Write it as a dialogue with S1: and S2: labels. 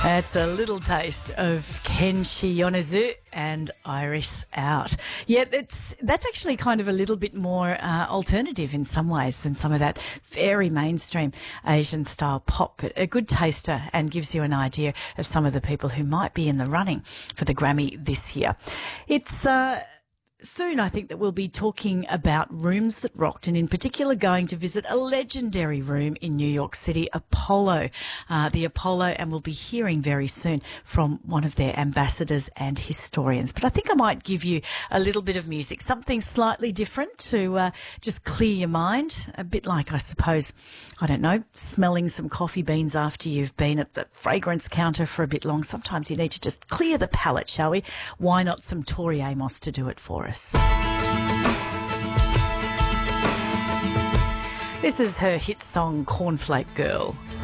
S1: That's a little taste of Kenshi Yonezu and Iris Out. Yeah, that's actually kind of a little bit more alternative in some ways than some of that very mainstream Asian style pop, but a good taster and gives you an idea of some of the people who might be in the running for the Grammy this year. It's soon, I think, that we'll be talking about rooms that rocked, and in particular going to visit a legendary room in New York City, Apollo, the Apollo, and we'll be hearing very soon from one of their ambassadors and historians. But I think I might give you a little bit of music, something slightly different to just clear your mind, a bit like, I suppose, I don't know, smelling some coffee beans after you've been at the fragrance counter for a bit long. Sometimes you need to just clear the palate, shall we? Why not some Tori Amos to do it for us? This is her hit song, Cornflake Girl.